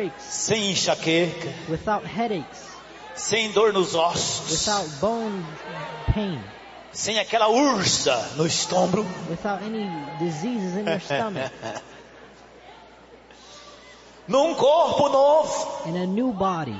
breaks, sem enxaqueca, without headaches, sem dor nos ossos, without bone pain, sem aquela ursa no estômago. without any diseases in your stomach, Num corpo novo, in a new body,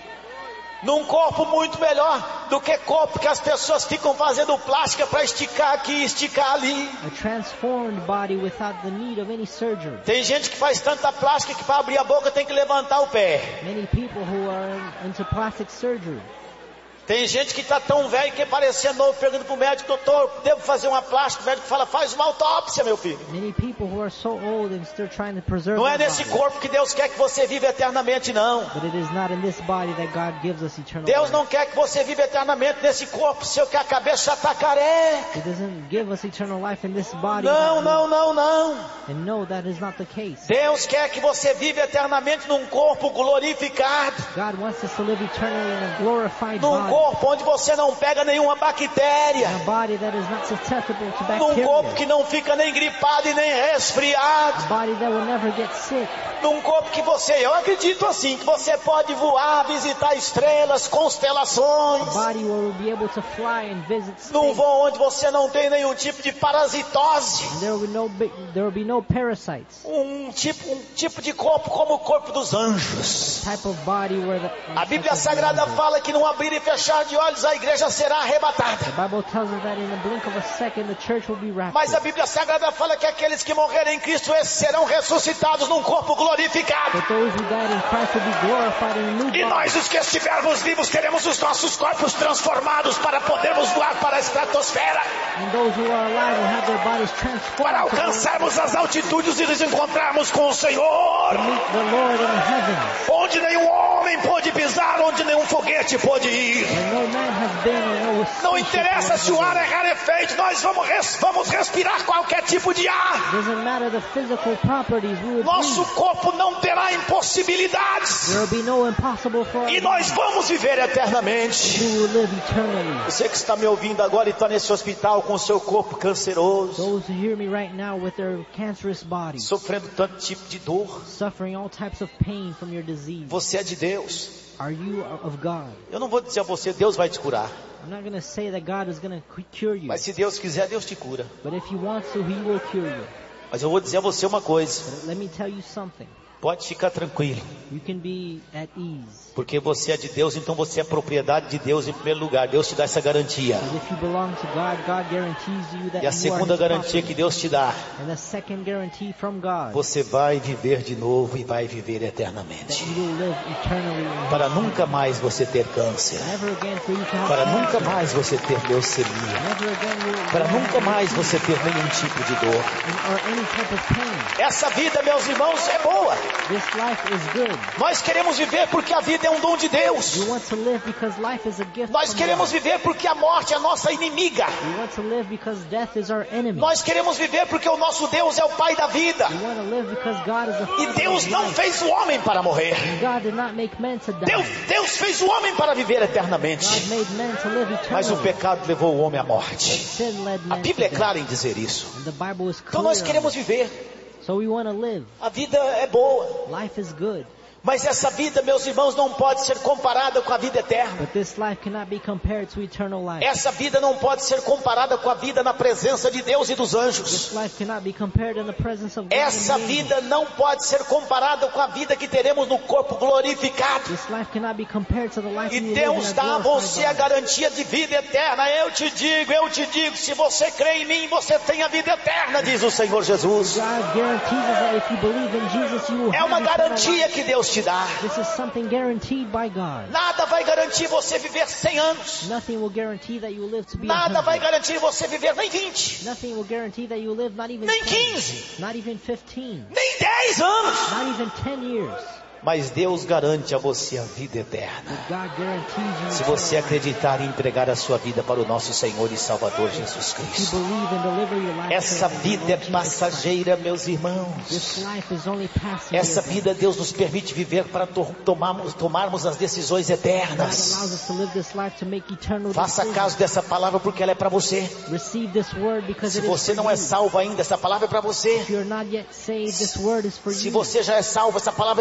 num corpo muito melhor do que corpo que as pessoas ficam fazendo plástica para esticar aqui e esticar ali. a transformed body without the need of any surgery. Tem gente que faz tanta plástica que para abrir a boca tem que levantar o pé. Many people who are into plastic surgery. Tem gente que está tão velho que parecia novo, pergunta para o médico: doutor, devo fazer uma plástica? O médico fala: faz uma autópsia, meu filho. Many people who are so old and still trying to preserve Não é their nesse body. corpo que Deus quer que você viva eternamente, não. But it is not in this body that God gives us eternal Deus life. não quer que você viva eternamente nesse corpo seu que a cabeça já está careca. He doesn't give us eternal life in this body. Não, não, não, não. And no, that is not the case. Deus quer que você viva eternamente num corpo glorificado. God wants us to live eternally in a glorified Num body. corpo onde você não pega nenhuma bactéria. In a body that is not susceptible to Num corpo bacteria. que não fica nem gripado e nem A resfriado. body that will never get sick. Num corpo que eu acredito assim, que você pode voar, visitar estrelas, A constelações. body where we'll be able to fly and visit Num space. voo onde você não tem nenhum tipo de parasitose. And there will be no parasites. Um tipo de corpo como o corpo dos anjos. Type of body where A Bíblia Sagrada fala que num abrir e fechar de olhos a igreja será arrebatada. The Bible tells us that in the blink of a second the church will be raptured. Mas a Bíblia Sagrada fala que aqueles que morrerem em Cristo, esses serão ressuscitados num corpo glorificado. But those who died in Christ will be glorified in a new E body. nós, os que estivermos vivos, teremos os nossos corpos transformados para podermos voar para a estratosfera, And those who are alive will have their bodies transformed para to alcançarmos as altitudes e nos encontrarmos com o Senhor, meet the Lord in the heavens. onde nenhum homem pôde pisar, onde nenhum foguete pôde ir. Where no man has been and no Não spaceship interessa has se o ar been. é rarefeito, nós vamos respirar qualquer tipo de ar. Doesn't matter the physical properties, we will Nosso breathe. corpo não terá impossibilidades. There will be no impossible for us. E nós vamos viver eternamente. We will live eternally. Você que está me ouvindo agora e está nesse hospital com o seu corpo canceroso, Those who hear me right now with their cancerous bodies, sofrendo tanto tipo de dor, suffering all types of pain from your disease, você é de Deus. are you of God? Eu não vou dizer a você: Deus vai te curar. I'm not going to say that God is going to cure you. Mas se Deus quiser, Deus te cura. But if He wants to, He will cure you. Mas eu vou dizer a você uma coisa: But let me tell you something. pode ficar tranquilo, You can be at ease. porque você é de Deus, então você é propriedade de Deus em primeiro lugar. Deus te dá essa garantia. Because if you belong to God, God guarantees you that E a you are segunda His garantia property. que Deus te dá: And the second guarantee from God, você vai viver de novo e vai viver that eternamente. you will live eternally in Para heaven. nunca mais você ter câncer. Never again for you to have Para cancer. nunca mais você ter leucemia. Never again will you Para have nunca mais você ter nenhum tipo de dor. or any type of pain. Essa vida, meus irmãos, é boa. This life is good. Nós queremos viver porque a vida é um dom de Deus. You want to live because life is a gift Nós from queremos God. viver porque a morte é a nossa inimiga. We want to live because death is our enemy. Nós queremos viver porque o nosso Deus é o Pai da vida. We want to live because God is the E Father Deus of não life. fez o homem para morrer. God did not make men to die. Deus fez o homem para viver God eternamente. made men to live Mas o eternally. pecado levou o homem à morte. Sin led A men Bíblia é to clara death. em dizer isso. And the Bible is Então clear. nós on queremos it. viver. So we want to live. A vida é boa. Life is good. Mas essa vida, meus irmãos, não pode ser comparada com a vida eterna. But this life cannot be compared to eternal life. Essa vida não pode ser comparada com a vida na presença de Deus e dos anjos. This life cannot be compared in the presence of God Essa and the angels. vida não pode ser comparada com a vida que teremos no corpo glorificado. This life cannot be compared to the life E we live Deus in dá a a você a glorified body. garantia de vida eterna. Eu te digo, se você crê em mim, você tem a vida eterna, diz o Senhor Jesus. God guarantees us that if you believe in Jesus, you will É have uma eternal garantia life. que Deus te dá. This is something guaranteed by God. Nada vai garantir você viver 100 anos. Nothing will guarantee that you will live to be Nada vai 100. garantir você viver nem 20, Nothing will guarantee that you will live not even nem 10, 15, not even 15, nem 10 anos. not even 10 years. Mas Deus garante a você a vida eterna. God guarantees you Se eternal você life. acreditar e entregar a sua vida para o nosso Senhor e Salvador Jesus If you Cristo. believe and deliver your life Essa to the vida Lord é Jesus passageira, meus Christ. irmãos. This life is only passing. Essa vida Deus nos permite viver para tomarmos as decisões God allows eternas. us to live this life to make eternal Faça decisions. caso dessa palavra porque ela é para você. Receive this word because Se it is você for não é you. salvo ainda, essa palavra é para você. If you're not yet saved, this word is for Se you. você já é salvo, essa palavra é para você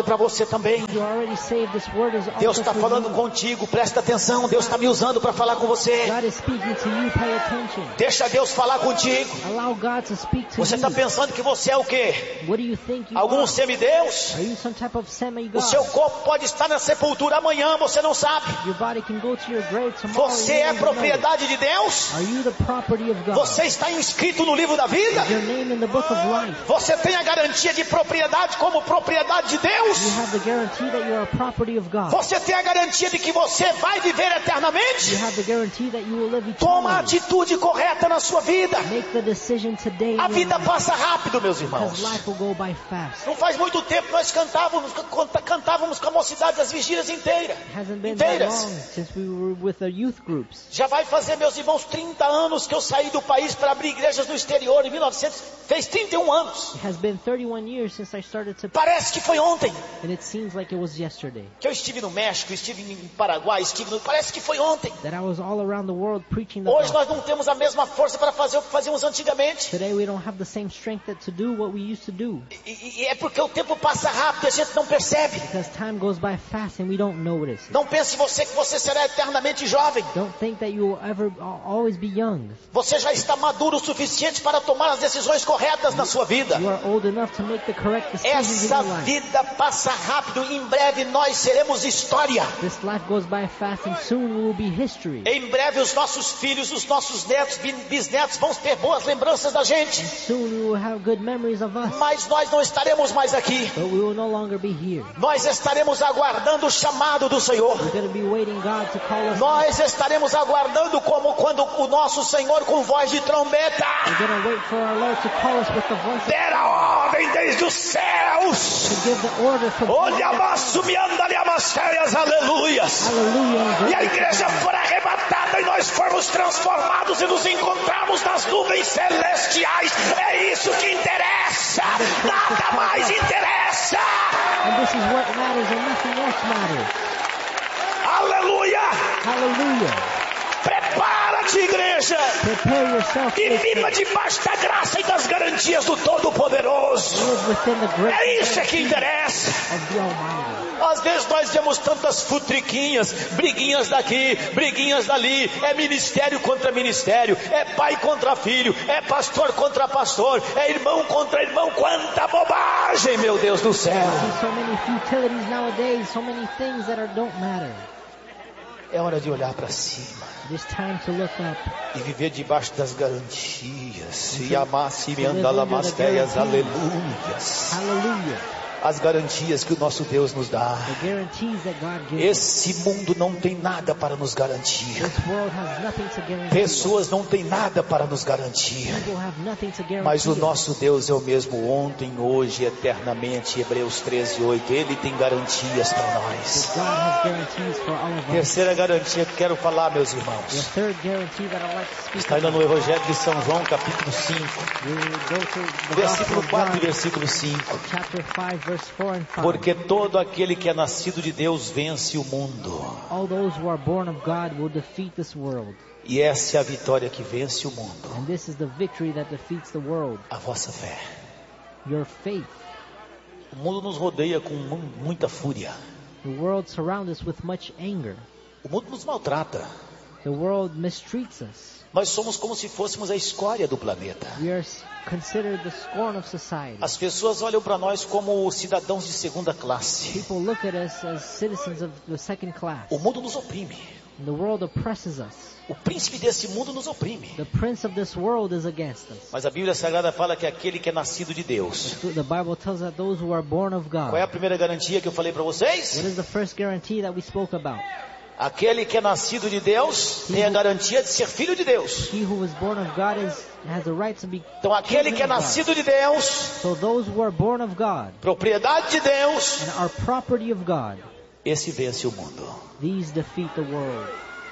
também. You already saved. This word is Deus also está for falando you. contigo, presta atenção. Deus está me usando para falar com você. God is speaking to you. Pay attention. Deixa Deus falar contigo. Allow God to speak to Você está you. pensando que você é o quê? What do you think you Algum are? semideus? Are you some type of O semi-God? seu corpo pode estar na sepultura amanhã, você não sabe. Your body can go to your grave tomorrow. Você you é don't even know. propriedade de Deus? Are you the property of God? Você está inscrito no livro da vida? Is your name in the book of life? Você tem a garantia de propriedade como propriedade de Deus? You have the guarantee that you are a property of God. Você tem a garantia de que você vai viver eternamente? You have the guarantee that you will live Toma a eternally. atitude correta na sua vida. Make the decision today. A in your vida life, passa rápido, meus irmãos. because life will go by fast. Não faz muito tempo nós cantávamos com a mocidade das vigílias inteiras. It hasn't been that Inteiras. long since we were with the youth groups. Já vai fazer, meus irmãos, 30 anos que eu saí do país para abrir igrejas no exterior. Em 1900, fez 31 anos. It has been 31 years since I started to, Parece que foi ontem and it seems like it was yesterday. que eu estive no México, estive em Paraguai, parece que foi ontem. That I was all around the world preaching the Hoje gospel. nós não temos a mesma força para fazer o que fazíamos antigamente. Today we don't have the same strength to do what we used to do. E é porque o tempo passa rápido e a gente não percebe. Because time goes by fast and we don't notice it. Não pense você que você será eternamente jovem. Don't think that you will ever always be young. Você já está maduro o suficiente para tomar as decisões corretas na sua vida. You are old enough to make the correct decisions in Essa your life. vida passa rápido. Em breve nós seremos história. This life goes by fast and soon we will be history. Em breve os nossos filhos, os nossos netos, bisnetos vão ter boas lembranças da gente. Soon we will have good memories of us. Mas nós não estaremos mais aqui. But we will no longer be here. Nós estaremos aguardando o chamado do Senhor. We're going to be waiting God to call us. Nós estaremos aguardando como quando o nosso Senhor com voz de trombeta We're going to wait for our Lord to call us with the voice of der a ordem desde os céus. to give the order from Olha amasso me andale amastérias, aleluias. Hallelujah. E a igreja for arrebatada e nós formos transformados e nos encontrarmos nas nuvens celestiais. É isso que interessa. Nada mais interessa. And this is what matters and nothing else matters. Aleluia. Hallelujah. Prepara-te, igreja. Prepare yourself. E viva debaixo da graça e das garantias do Todo-Poderoso. Live within the great É isso que interessa. of the Almighty. Às vezes nós vemos tantas futriquinhas, briguinhas daqui, briguinhas dali, é ministério contra ministério, é pai contra filho, é pastor contra pastor, é irmão contra irmão, quanta bobagem, meu Deus do céu. See so many futilities nowadays, so many things that don't matter. É hora de olhar para cima It is time to look up. e viver debaixo das garantias. E amar-se e andalamastéias, aleluias. Hallelujah. As garantias que o nosso Deus nos dá. The guarantees that God gives. Esse mundo não tem nada para nos garantir. This world has nothing to guarantee. Pessoas não têm nada para nos garantir. People have nothing to guarantee. Mas o nosso Deus é o mesmo ontem, hoje, eternamente. Hebreus 13:8. Ele tem garantias para nós. God has guarantees for all of us. Terceira garantia que quero falar, meus The irmãos, third guarantee that I'd like to speak está ainda no Evangelho de São João, capítulo 5, we will go to the Gospel versículo of 4 e John, versículo 5. chapter 5, verse 4 and 5. Porque todo aquele que é nascido de Deus vence o mundo. All those who are born of God will defeat this world. E essa é a vitória que vence o mundo. And this is the victory that defeats the world. A vossa fé. Your faith. O mundo nos rodeia com muita fúria. The world surrounds us with much anger. O mundo nos maltrata. The world mistreats us. Nós somos como se fôssemos a escória do planeta. We are considered the scorn of society. As pessoas olham para nós como cidadãos de segunda classe. People look at us as citizens of the second class. O mundo nos oprime. And the world oppresses us. O príncipe desse mundo nos oprime. The prince of this world is against us. Mas a Bíblia Sagrada fala que aquele que é nascido de Deus. The Bible tells that those who are born of God. Qual é a primeira garantia que eu falei para vocês? What is the first guarantee that we spoke about? Aquele que é nascido de Deus tem a garantia de ser filho de Deus. He who is born of God has the right to be Então aquele que é children of God. nascido de Deus, So those who are born of God propriedade de Deus, and are property of God, esse vence o mundo. these defeat the world.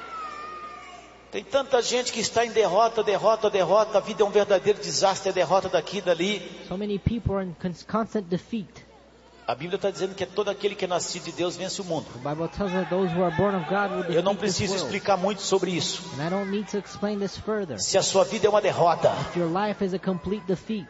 Tem tanta gente que está em derrota, derrota, derrota. A vida é um verdadeiro desastre, é derrota daqui e dali. So many people are in constant defeat. A Bíblia está dizendo que é todo aquele que é nascido de Deus vence o mundo. The Bible tells us that those who are born of God will Eu não defeat this preciso world. explicar muito sobre isso. And I don't need to explain this further. Se a sua vida é uma derrota, If your life is a complete defeat,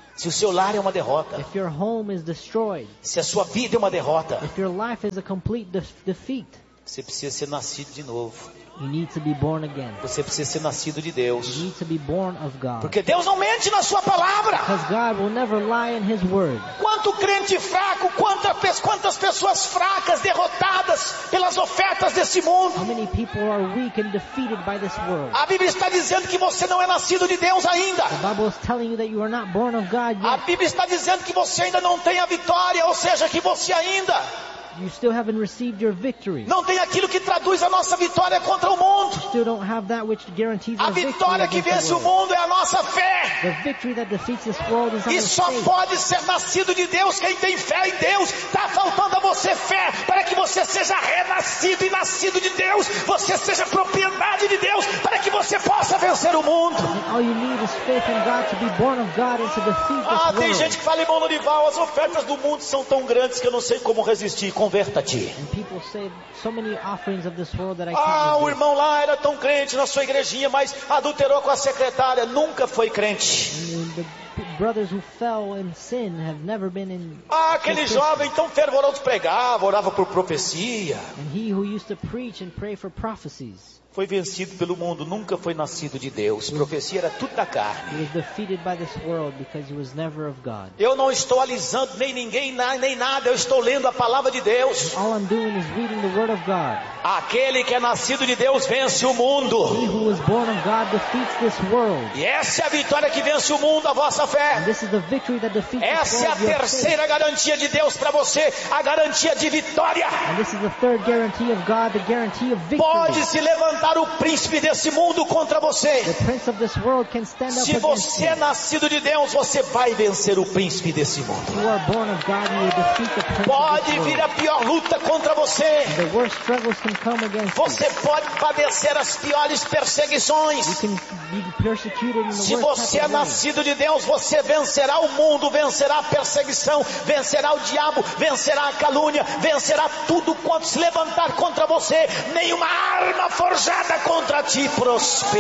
Se o seu lar é uma derrota, if your home is destroyed, se a sua vida é uma derrota, if your life is a complete defeat, você precisa ser nascido de novo. you need to be born again. Você precisa ser nascido de Deus. You need to be born of God. Porque Deus não mente na sua palavra. Because God will never lie in His word. Quanto crente fraco, quantas pessoas fracas, derrotadas pelas ofertas desse mundo. How many people are weak and defeated by this world? A Bíblia está dizendo que você não é nascido de Deus ainda. The Bible is telling you that you are not born of God A yet. Bíblia está dizendo que você ainda não tem a vitória, ou seja, que você ainda You still haven't received your victory. não tem aquilo que traduz a nossa vitória contra o mundo. You still don't have that which guarantees A our victory vitória que against vence the o world. mundo é a nossa fé. The victory that defeats this world is E our só faith. pode ser nascido de Deus quem tem fé em Deus. Está faltando a você fé para que você seja renascido e nascido de Deus. Você seja propriedade de Deus para que você possa vencer o mundo. And all you need is faith in God to be born of God and to defeat Ah, this tem world. gente que fala, irmão Lorival, as ofertas do mundo são tão grandes que eu não sei como resistir. Converta-te. And people say so many offerings of this world that I Ah, can't o resist. irmão lá era tão crente na sua igrejinha, mas adulterou com a secretária. Nunca foi crente. And the brothers who fell in sin have never been in. Ah, aquele jovem tão fervoroso pregava, orava por profecia. And he who used to preach and pray for prophecies, Foi vencido pelo mundo, nunca foi nascido de Deus. Profecia era tudo da he carne. was defeated by this world because he was never of God. Eu não estou alisando nem ninguém, nem nada. Eu estou lendo a palavra de Deus. All I'm doing is reading the word of God. Aquele que é nascido de Deus vence o mundo. He who was born of God defeats this world. E essa é a vitória que vence o mundo, a vossa And fé. this is the victory that defeats this Essa é a world, your faith. terceira garantia de Deus para você, a garantia de vitória. And this is the third guarantee of God, the guarantee of victory. Pode se levantar o príncipe desse mundo contra você. The prince of this world can stand up Se against você é you. nascido de Deus, você vai vencer o príncipe desse mundo. If you are born of God, you will defeat the prince of Pode this vir world. a pior luta contra você. The worst struggles can come against you. Você pode padecer as piores You perseguições. can be persecuted in the Se worst você type é of way. nascido de Deus, você vencerá o mundo, vencerá a perseguição, vencerá o diabo, vencerá a calúnia, vencerá tudo quanto se levantar contra você. Nenhuma arma forjada contra ti prosperará.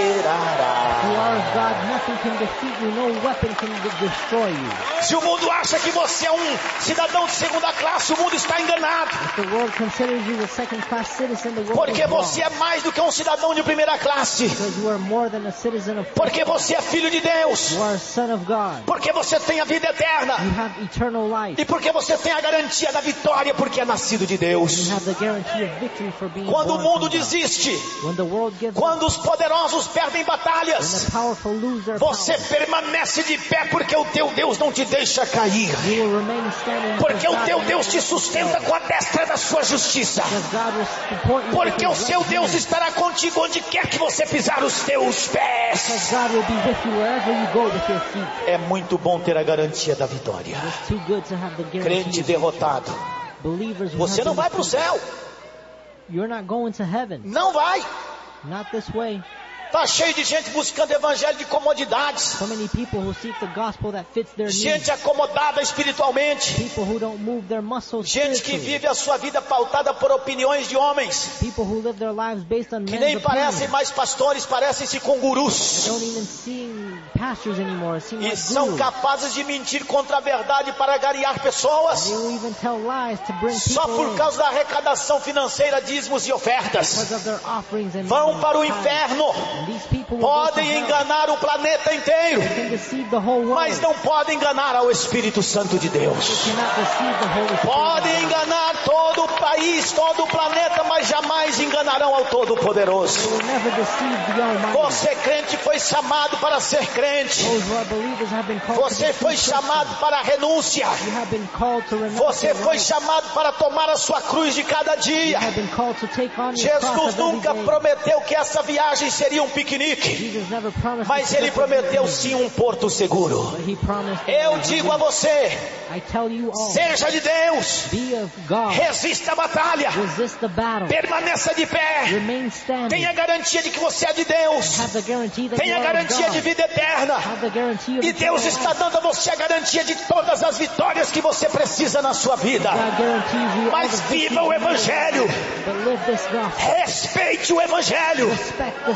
You are of God, nothing can defeat you, no weapon can destroy you. Se o mundo acha que você é um cidadão de segunda classe, o mundo está enganado. If the world considers you a second-class citizen, the world Porque is wrong. você é mais do que um cidadão de primeira classe. Because you are more than a citizen of Porque você é filho de Deus. You are a son of God. Porque você tem a vida eterna. You have eternal life. E porque você tem a garantia da vitória, porque é nascido de Deus. You have the guarantee of victory for being Quando o born mundo from God. desiste, When the world gives up, quando os poderosos perdem when batalhas, the powerful lose their você power, permanece de pé porque o teu Deus não te deixa cair. you will remain standing Porque because o teu God Deus te will sustenta com a destra da sua justiça. because God will support you Porque o with his seu right Deus hand. estará contigo onde quer que você pisar os teus Because pés. God will be with you wherever you go with your feet. É muito bom ter a garantia da vitória. It's too good to have the Crente guarantee of derrotado, believers who você have não been vai para o defeated. céu. You're not going to heaven. Não vai. Not this way. Está cheio de gente buscando evangelho de comodidades. So many people who seek the gospel that fits their needs. Gente acomodada espiritualmente. People who don't move their muscles Gente que spiritually. vive a sua vida pautada por opiniões de homens. People who live their lives based on Que men's nem parecem opinions. mais pastores, parecem-se com gurus. Don't even seem pastors anymore. Seem E like são gurus. capazes de mentir contra a verdade para angariar pessoas. They will even tell lies to bring Só people por in causa da arrecadação financeira, dízimos e ofertas. because of their offerings and Vão para o tithes. inferno. And these people will go to Podem hell. enganar o planeta inteiro, They can deceive the whole world. mas não podem enganar ao Espírito Santo de They Deus. cannot deceive the Holy Spirit. Podem enganar todo o país, todo o planeta, mas jamais enganarão ao Todo-Poderoso. They will never deceive the Almighty. Você, crente, foi chamado para ser crente. Those who are believers have been called to Você be foi true chamado para a renúncia. Christians. You have been called to renounce Você your foi life. chamado para tomar a sua cruz de cada You dia. have been called to take on your cross Jesus of every nunca day. prometeu que essa viagem seria um piquenique, Jesus never promised mas us ele to prometeu sim um porto seguro. but he promised Eu us digo a você, I tell you all, seja de Deus, be of God, resista a batalha, resist the battle, permaneça de pé, remain standing, tenha garantia de que você é de Deus, have the guarantee that you tenha are of garantia God, de vida eterna. have the guarantee of E Deus eternal está life. dando a você a garantia de todas as vitórias que você precisa na sua vida. God guarantees you all Mas the viva o victory, Evangelho, but live this gospel, respeite o Evangelho, respect this gospel,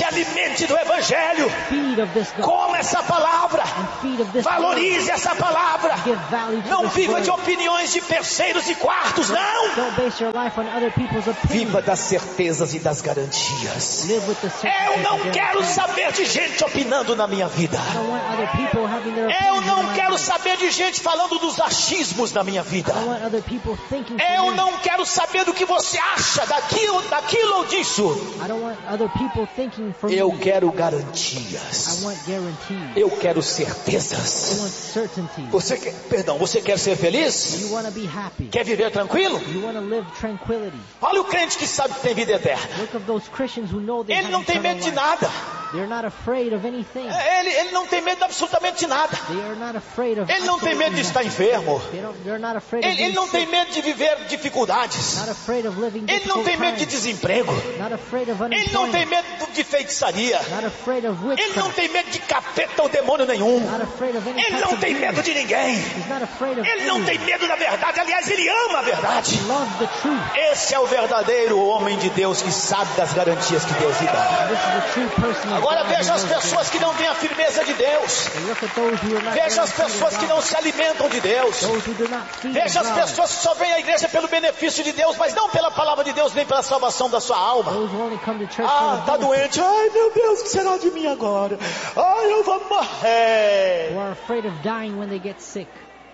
se alimente do Evangelho. Feed of this gospel. Coma essa palavra. And feed of this Valorize essa palavra. word. Give value to Não this viva word. de opiniões de terceiros e quartos, não. Don't base your life on other people's opinions. Viva das certezas e das garantias. Live with the certainty Eu and não quero guarantee. saber de gente opinando na minha vida. I don't want other people having their Eu opinions in não my quero life. saber de gente falando dos achismos na minha vida. I don't want other people thinking for Eu me. não quero saber do que você acha daquilo ou disso. I don't want other people thinking for Eu me. quero I garantias. want guarantees. Eu quero I certezas. want certainty. Você quer ser feliz? You want to be happy. Quer viver tranquilo? You want to live tranquility. Olha o crente que sabe que tem vida eterna. Look at those Christians who know they Ele have não tem eternal medo de life. nada. They're not afraid of anything. Ele não tem medo de absolutamente nada. They are not afraid of Ele não tem medo de estar enfermo. They're not afraid of Ele being não tem sick. medo de viver dificuldades. Not afraid of living Ele não difficult tem medo de times. desemprego. Not afraid of Ele não tem unemployment. medo de feitiçaria. Not afraid of Ele não witchcraft. tem medo de capeta ou demônio nenhum. Not afraid of any Ele types não of tem demons. medo de ninguém. He's not afraid of Ele não tem anyone. medo da verdade. Aliás, ele ama a verdade. He loves the truth. Esse é o verdadeiro homem de Deus que sabe das garantias que Deus lhe dá. This is the true person of Agora God who veja as knows pessoas que não têm a firmeza de Deus. this. And look at those who are not Veja as guaranteed pessoas of que God. não se alimentam de Deus. Those who do not feed Veja of as God. pessoas que só vêm à igreja pelo benefício de Deus, mas não pela palavra de Deus, nem pela salvação da sua alma. Those who only come to church Ah, for tá the benefit. doente. Ai, meu Deus, o que será de mim agora? Ai, eu vou morrer. Who are afraid of dying when they get sick.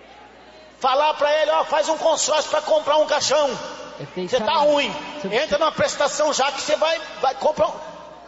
Falar pra ele, ó, faz um consórcio para comprar um caixão. If they Você try tá ruim. to- Entra numa prestação já que você vai comprar um...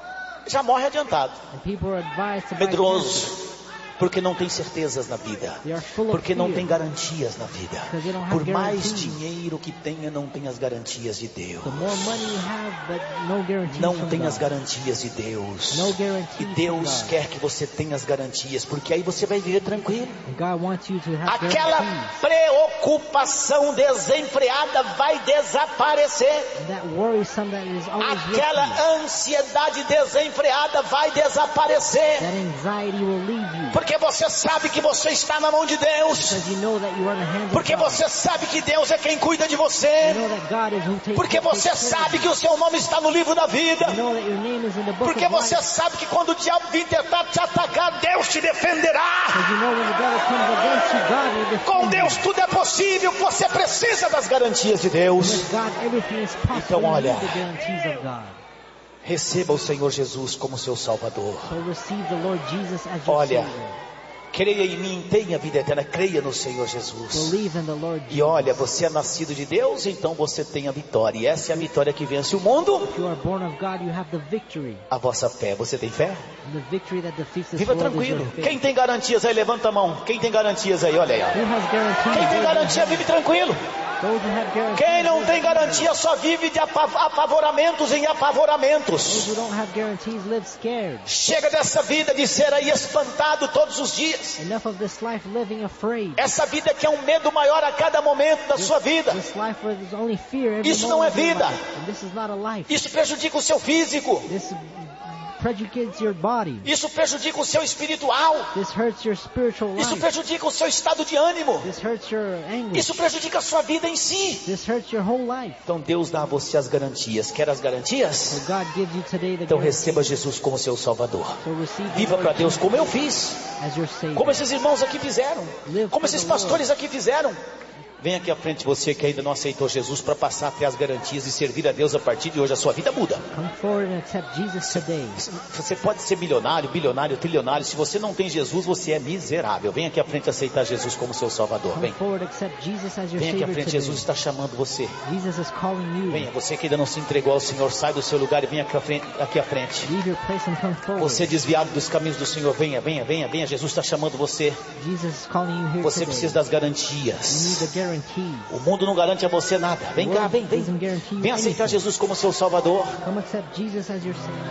Já morre adiantado. And people are advised to buy Medroso. Porque não tem certezas na vida. They are full of Porque não fear. tem garantias na vida. Because they don't have Por mais guarantees. dinheiro que tenha, não tem as garantias de Deus. The more money you have, but no guarantees Não from tem God. as garantias de Deus. No guarantees E from Deus God. quer que você tenha as garantias, porque aí você vai viver tranquilo. And God wants you to have Aquela guarantees. preocupação desenfreada vai desaparecer. And that worrisome that is always with Aquela you. ansiedade desenfreada vai desaparecer. That anxiety will leave you. Porque você sabe que você está na mão de Deus. Because you know that you are in the hands of Porque God. você sabe que Deus é quem cuida de You você. know that God is who takes Porque você takes care of sabe you. que o seu nome está no livro da vida. You know that your name is in the book Porque of você life. sabe que quando o diabo vir tentar te atacar, Deus te defenderá. Because you know when the devil comes against you, God will defend Com you. Deus tudo é possível. Você precisa das garantias de Deus. With God, everything is possible. Então, olha. You need the guarantees of God. Receba o Senhor Jesus como seu Salvador. So receive the Lord Jesus as your Olha, Savior. creia em mim, tenha vida eterna. Creia no Senhor Jesus. Believe in the Lord Jesus. E olha, você é nascido de Deus, então você tem a vitória. E essa é a vitória que vence o mundo. If you are born of God, you have the victory. A vossa fé. Você tem fé? And the victory that defeats this Viva world is tranquilo. your faith. Quem tem garantias aí, levanta a mão. Quem tem garantias aí, olha aí. ó. Who has guarantees? Quem tem Raise your garantia, hand. vive tranquilo. Those who have guarantees. Quem não raise tem your hand. garantia só vive de apavoramentos em Those apavoramentos. who don't have guarantees live scared. Chega dessa vida de ser aí espantado todos os dias. Enough of this life living afraid. Essa vida que é um medo maior a cada momento da sua vida. This life where there's only fear every Isso não é moment of your vida. life. And this is not a life. Isso prejudica o seu físico. This prejudicates your body. Isso prejudica o seu espiritual. This hurts your spiritual Isso life. prejudica o seu estado de ânimo. This hurts your anguish. Isso prejudica a sua vida em si. This hurts your whole life. Então Deus dá a você as garantias. Quer as garantias? So God gives you today the Então guarantee. receba Jesus como seu Salvador. So receive the Viva Lord para Deus Jesus como eu fiz. as your Savior. Como esses irmãos aqui fizeram. Como esses pastores aqui fizeram. Vem aqui à frente você que ainda não aceitou Jesus para passar até as garantias e servir a Deus a partir de hoje. A sua vida muda. Come forward and accept Jesus today. Você pode ser milionário, bilionário, trilionário. Se você não tem Jesus, você é miserável. Vem aqui à frente aceitar Jesus como seu Salvador. Come Vem. forward and accept Jesus as your Vem aqui à Savior frente. today. Jesus está chamando você. Jesus is calling you. Venha, você que ainda não se entregou ao Senhor, sai do seu lugar e venha aqui à frente. Leave your place and come forward. Você desviado dos caminhos do Senhor, venha, venha, venha, venha. Jesus está chamando você. Jesus is calling you here Você today. precisa das You need garantias. the guarantees. O mundo não garante a você nada. Vem cá, vem, vem. Doesn't guarantee you Vem aceitar anything. Jesus como seu Salvador. Come accept Jesus as your Savior.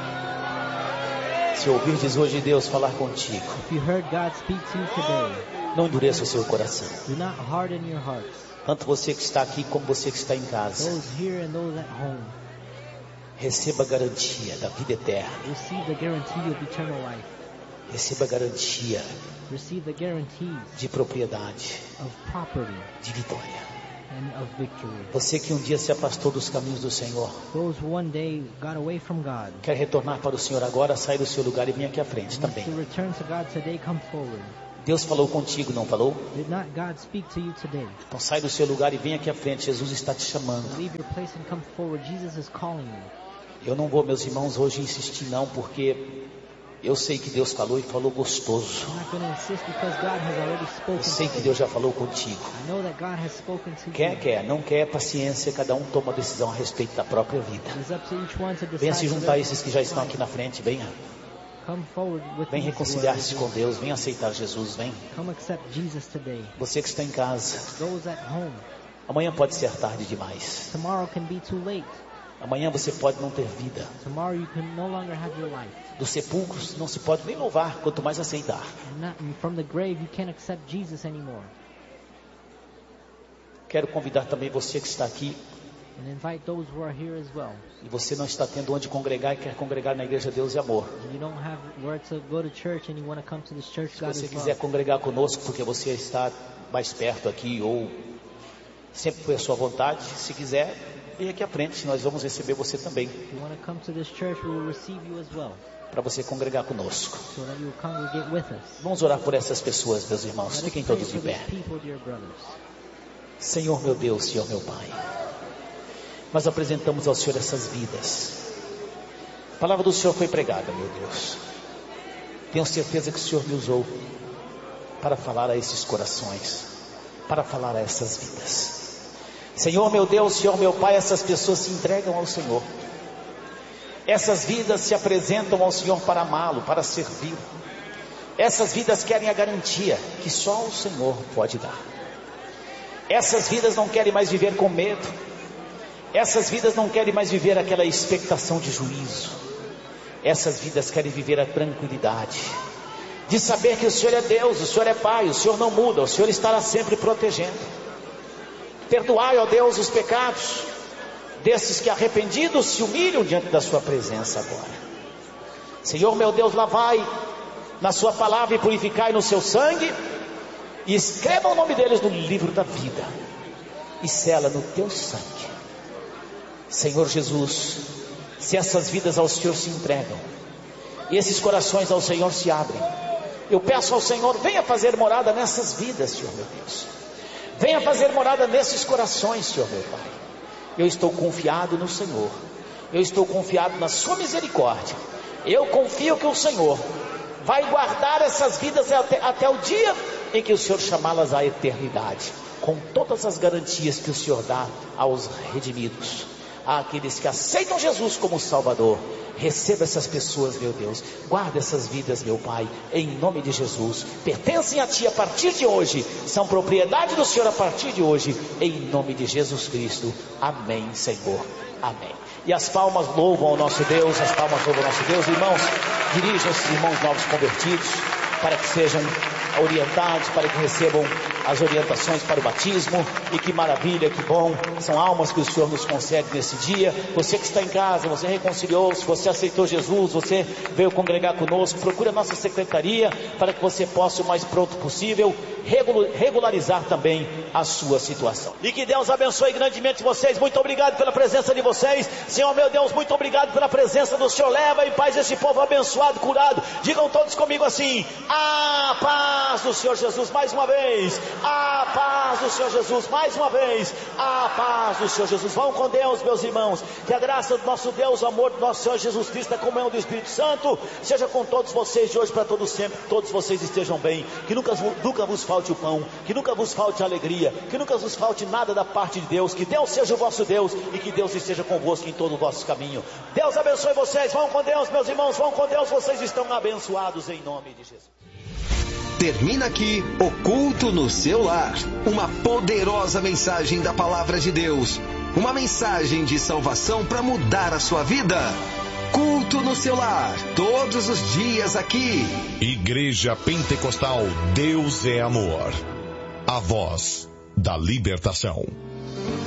Se ouvirdes hoje Deus falar contigo, If you heard God speak to you today, não endureça o seu coração. do not harden your hearts. Tanto você que está aqui como você que está em casa. Those here and those at home, Receba a garantia da vida eterna. receive the guarantee of eternal life. Receba a garantia Receive the guarantees de propriedade, of property, de vitória. and of victory. Você que um dia se afastou dos caminhos do Senhor, Those who one day got away from God, quer retornar para o Senhor agora, sair do seu lugar e vir aqui à frente wants também. to return to God today, come forward. Deus falou contigo, não falou? Did not God speak to you today? Então sai do seu lugar e vem aqui à frente, Jesus está te chamando. Leave your place and come forward. Jesus is calling you. Eu não vou, meus irmãos, hoje insistir não, porque eu sei que Deus falou e falou gostoso. I'm not going to insist because God has already spoken Eu sei to que you. Deus já falou contigo. I know that God has spoken to you. Quer, não quer, paciência, cada um toma a decisão a respeito da própria vida. It is up to each one to decide. Venha se for juntar a their esses que já estão aqui na frente, venha. Come forward with Vem me. reconciliar-se com Deus, vem aceitar Jesus, vem. Come accept Jesus today. Você que está em casa, Those at home, amanhã pode ser tarde demais. tomorrow can be too late. Amanhã você pode não ter vida. Tomorrow you can no longer have your life. Dos sepulcros não se pode nem louvar, quanto mais aceitar. And from the grave you can't accept Jesus anymore. Quero convidar também você que está aqui And invite those who are here as well. e você não está tendo onde congregar e quer congregar na Igreja Deus e Amor. And you don't have where to go to church and you want to come to this church, Se God você as quiser well. congregar conosco porque você está mais perto aqui ou sempre foi a sua vontade, se quiser, vem aqui à frente, nós vamos receber você também, If you want to come to this church, we will receive you as well, para você congregar conosco. so that you will congregate with us. Vamos orar por essas pessoas, meus irmãos. Let us Fiquem pray todos de for these pé. people, dear brothers. Senhor meu Deus, Senhor meu Pai, nós apresentamos ao Senhor essas vidas. A palavra do Senhor foi pregada, meu Deus. Tenho certeza que o Senhor me usou para falar a esses corações, para falar a essas vidas. Senhor meu Deus, Senhor meu Pai, essas pessoas se entregam ao Senhor. Essas vidas se apresentam ao Senhor para amá-lo, para servir. Essas vidas querem a garantia que só o Senhor pode dar. Essas vidas não querem mais viver com medo. Essas vidas não querem mais viver aquela expectação de juízo. Essas vidas querem viver a tranquilidade de saber que o Senhor é Deus, o Senhor é Pai, o Senhor não muda, o Senhor estará sempre protegendo. Perdoai, ó Deus, os pecados desses que arrependidos se humilham diante da sua presença agora. Senhor meu Deus, lavai na sua palavra e purificai no seu sangue, e escreva o nome deles no livro da vida e sela no teu sangue. Senhor Jesus, se essas vidas ao Senhor se entregam e esses corações ao Senhor se abrem, eu peço ao Senhor, venha fazer morada nessas vidas, Senhor meu Deus. Venha fazer morada nesses corações, Senhor meu Pai. Eu estou confiado no Senhor. Eu estou confiado na sua misericórdia. Eu confio que o Senhor vai guardar essas vidas até o dia em que o Senhor chamá-las à eternidade, com todas as garantias que o Senhor dá aos redimidos, àqueles que aceitam Jesus como Salvador. Receba essas pessoas, meu Deus. Guarda essas vidas, meu Pai, em nome de Jesus. Pertencem a Ti a partir de hoje, são propriedade do Senhor a partir de hoje, em nome de Jesus Cristo. Amém, Senhor. Amém. E as palmas louvam ao nosso Deus, as palmas louvam ao nosso Deus. Irmãos, dirijam esses irmãos novos convertidos para que sejam orientados, para que recebam as orientações para o batismo. E que maravilha, que bom, são almas que o Senhor nos concede nesse dia. Você que está em casa, você reconciliou-se, você aceitou Jesus, você veio congregar conosco, procure a nossa secretaria para que você possa o mais pronto possível regularizar também a sua situação. E que Deus abençoe grandemente vocês. Muito obrigado pela presença de vocês. Senhor meu Deus, muito obrigado pela presença do Senhor. Leva em paz esse povo abençoado, curado. Digam todos comigo assim: a paz do Senhor Jesus. Mais uma vez, a paz do Senhor Jesus. Mais uma vez, a paz do Senhor Jesus. Vão com Deus, meus irmãos. Que a graça do nosso Deus, o amor do nosso Senhor Jesus Cristo, a comunhão do Espírito Santo seja com todos vocês de hoje para todos sempre. Que todos vocês estejam bem, que nunca vos falte o pão, que nunca vos falte a alegria, que nunca vos falte nada da parte de Deus. Que Deus seja o vosso Deus e que Deus esteja convosco em todo o vosso caminho. Deus abençoe vocês. Vão com Deus, meus irmãos. Vão com Deus. Vocês estão abençoados em nome de Jesus. Termina aqui o Culto no Seu Lar. Uma poderosa mensagem da Palavra de Deus. Uma mensagem de salvação para mudar a sua vida. Culto no Seu Lar, todos os dias aqui. Igreja Pentecostal Deus é Amor. A voz da libertação.